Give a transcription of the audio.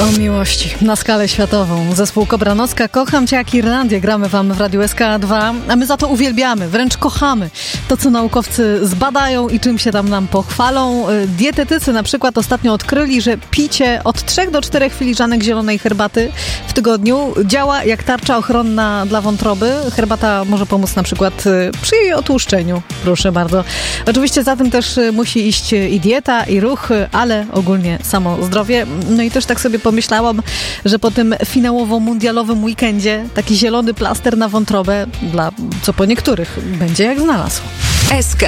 O miłości na skalę światową. Zespół Kobranowska, Kocham Cię jak Irlandię gramy wam w Radiu SK2, a my za to uwielbiamy, wręcz kochamy to, co naukowcy zbadają i czym się tam nam pochwalą. Dietetycy na przykład ostatnio odkryli, że picie od 3 do 4 filiżanek zielonej herbaty w tygodniu działa jak tarcza ochronna dla wątroby. Herbata może pomóc na przykład przy jej otłuszczeniu. Proszę bardzo. Oczywiście za tym też musi iść i dieta, i ruch, ale ogólnie samo zdrowie. No i też tak sobie pomyślałam, że po tym finałowo-mundialowym weekendzie taki zielony plaster na wątrobę, dla co po niektórych będzie jak znalazł. SK